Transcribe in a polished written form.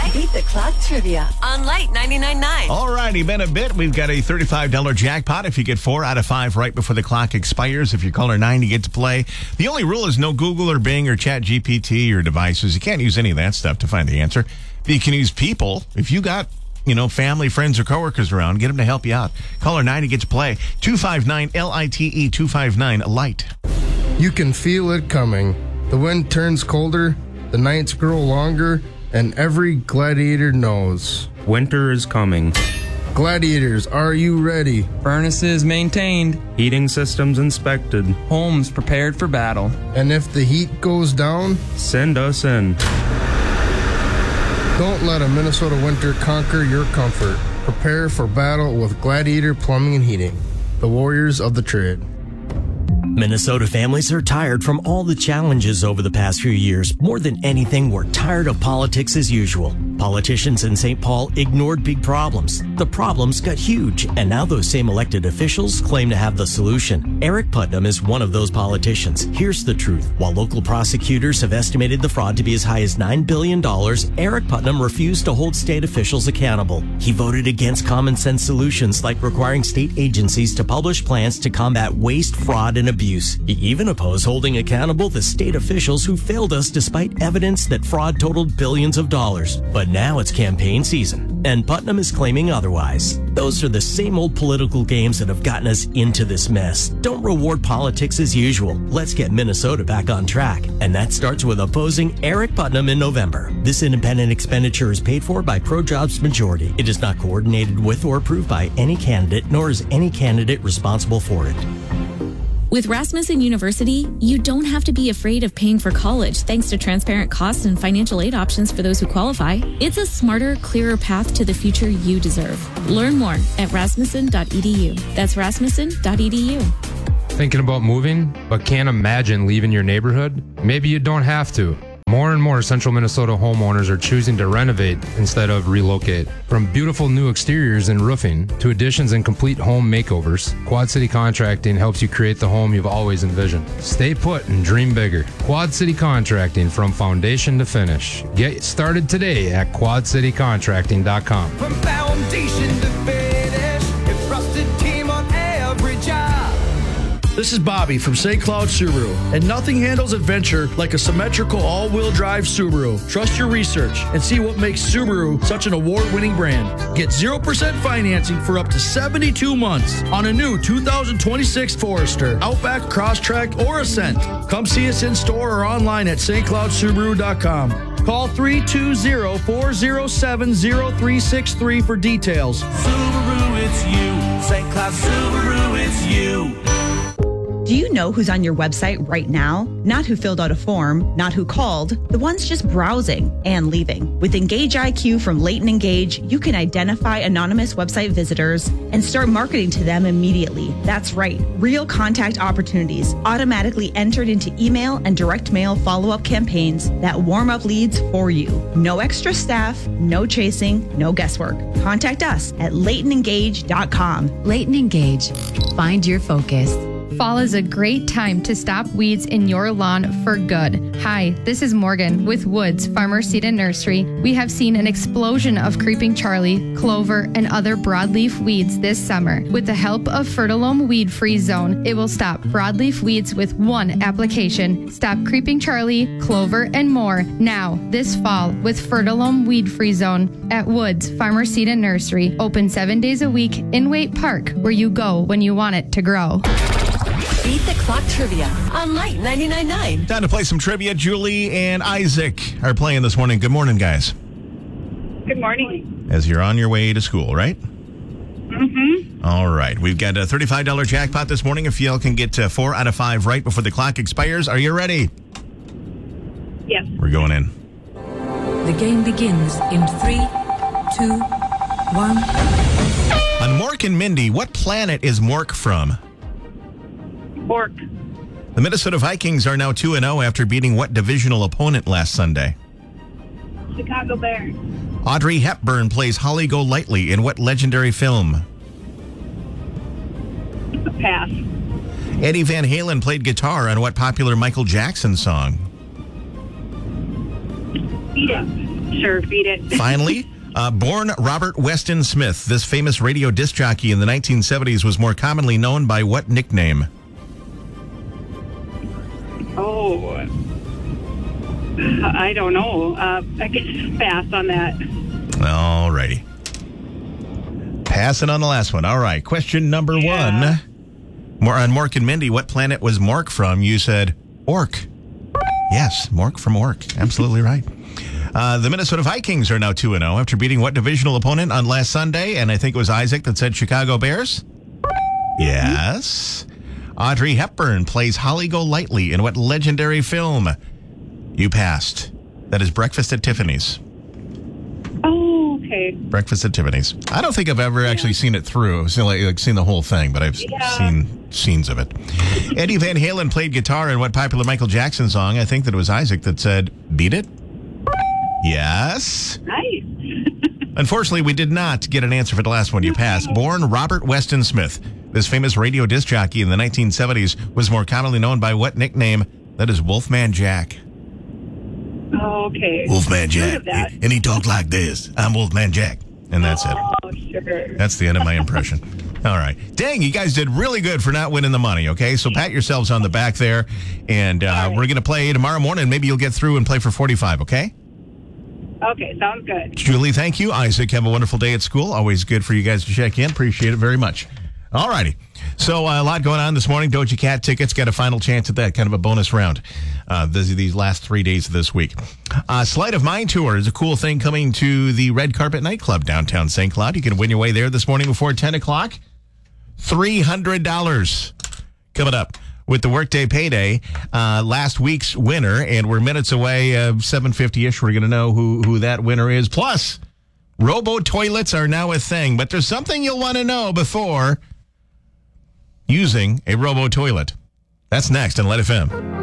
Beat the Clock Trivia on Light 99.9. All righty, been a bit. We've got a $35 jackpot. If you get 4 out of 5 right before the clock expires, if you're caller 9, you get to play. The only rule is no Google or Bing or Chat GPT or devices. You can't use any of that stuff to find the answer. But you can use people. If you got, family, friends, or coworkers around, get them to help you out. Caller 9, you get to play. 259-LITE, 259-LIGHT. You can feel it coming. The wind turns colder, the nights grow longer, and every gladiator knows. Winter is coming. Gladiators, are you ready? Furnaces maintained. Heating systems inspected. Homes prepared for battle. And if the heat goes down, send us in. Don't let a Minnesota winter conquer your comfort. Prepare for battle with Gladiator Plumbing and Heating, the warriors of the trade. Minnesota families are tired from all the challenges over the past few years. More than anything, we're tired of politics as usual. Politicians in St. Paul ignored big problems. The problems got huge, and now those same elected officials claim to have the solution. Eric Putnam is one of those politicians. Here's the truth. While local prosecutors have estimated the fraud to be as high as $9 billion, Eric Putnam refused to hold state officials accountable. He voted against common sense solutions like requiring state agencies to publish plans to combat waste, fraud, and abuse. He even opposed holding accountable the state officials who failed us despite evidence that fraud totaled billions of dollars. But now it's campaign season, and Putnam is claiming otherwise. Those are the same old political games that have gotten us into this mess. Don't reward politics as usual. Let's get Minnesota back on track. And that starts with opposing Eric Putnam in November. This independent expenditure is paid for by ProJobs Majority. It is not coordinated with or approved by any candidate, nor is any candidate responsible for it. With Rasmussen University, you don't have to be afraid of paying for college thanks to transparent costs and financial aid options for those who qualify. It's a smarter, clearer path to the future you deserve. Learn more at rasmussen.edu. That's rasmussen.edu. Thinking about moving, but can't imagine leaving your neighborhood? Maybe you don't have to. More and more central Minnesota homeowners are choosing to renovate instead of relocate. From beautiful new exteriors and roofing to additions and complete home makeovers, Quad City Contracting helps you create the home you've always envisioned. Stay put and dream bigger. Quad City Contracting, from foundation to finish. Get started today at quadcitycontracting.com. From foundation to finish, a trusted team on every job. This is Bobby from St. Cloud Subaru, and nothing handles adventure like a symmetrical all-wheel drive Subaru. Trust your research and see what makes Subaru such an award-winning brand. Get 0% financing for up to 72 months on a new 2026 Forester, Outback, Crosstrek, or Ascent. Come see us in store or online at stcloudsubaru.com. Call 320-407-0363 for details. Subaru, it's you. St. Cloud Subaru, it's you. Do you know who's on your website right now? Not who filled out a form, not who called, the ones just browsing and leaving. With Engage IQ from Leighton Engage, you can identify anonymous website visitors and start marketing to them immediately. That's right, real contact opportunities automatically entered into email and direct mail follow-up campaigns that warm up leads for you. No extra staff, no chasing, no guesswork. Contact us at LeightonEngage.com. Leighton Engage. Find your focus. Fall is a great time to stop weeds in your lawn for good. Hi, this is Morgan with Woods Farmer Seed and Nursery. We have seen an explosion of creeping Charlie, clover, and other broadleaf weeds this summer. With the help of Fertilome Weed Free Zone, it will stop broadleaf weeds with one application. Stop creeping Charlie, clover, and more now this fall with Fertilome Weed Free Zone at Woods Farmer Seed and Nursery. Open 7 days a week in Waite Park, where you go when you want it to grow. Beat the Clock Trivia on Light 99.9. Time to play some trivia. Julie and Isaac are playing this morning. Good morning, guys. Good morning. As you're on your way to school, right? Mm-hmm. All right. We've got a $35 jackpot this morning. If y'all can get 4 out of 5 right before the clock expires. Are you ready? Yes. We're going in. The game begins in 3, 2, 1. On Mork and Mindy, what planet is Mork from? Bork. The Minnesota Vikings are now 2-0 after beating what divisional opponent last Sunday? Chicago Bears. Audrey Hepburn plays Holly Golightly in what legendary film? Pass. Eddie Van Halen played guitar on what popular Michael Jackson song? Beat It. Sure, beat it. Finally, born Robert Weston Smith, this famous radio disc jockey in the 1970s was more commonly known by what nickname? Oh, I don't know. I guess pass on that. All righty. Passing on the last one. All right. Question number one. More on Mork and Mindy. What planet was Mork from? You said Ork. Yes, Mork from Ork. Absolutely right. The Minnesota Vikings are now 2-0 after beating what divisional opponent on last Sunday? And I think it was Isaac that said Chicago Bears. Yes. Audrey Hepburn plays Holly Golightly in what legendary film? You passed. That is Breakfast at Tiffany's. Oh, okay. Breakfast at Tiffany's. I don't think I've ever actually seen it through. I've seen the whole thing, but I've seen scenes of it. Eddie Van Halen played guitar in what popular Michael Jackson song? I think that it was Isaac that said, Beat It? Yes. Nice. Unfortunately, we did not get an answer for the last one. You passed. Born Robert Weston Smith, this famous radio disc jockey in the 1970s, was more commonly known by what nickname? That is Wolfman Jack. Oh, okay. Wolfman Jack. And he talked like this. I'm Wolfman Jack. And that's it. Oh, sure. That's the end of my impression. All right. Dang, you guys did really good for not winning the money, okay? So pat yourselves on the back there. And we're going to play tomorrow morning. Maybe you'll get through and play for 45, okay? Okay, sounds good. Julie, thank you. Isaac, have a wonderful day at school. Always good for you guys to check in. Appreciate it very much. All righty. So a lot going on this morning. Doja Cat tickets got a final chance at that, kind of a bonus round these last 3 days of this week. Sleight of Mind Tour is a cool thing coming to the Red Carpet Nightclub downtown St. Cloud. You can win your way there this morning before 10 o'clock. $300 coming up with the Workday Payday. Last week's winner, and we're minutes away, 7:50-ish. We're going to know who that winner is. Plus, robo-toilets are now a thing, but there's something you'll want to know before using a robo-toilet. That's next on Let FM.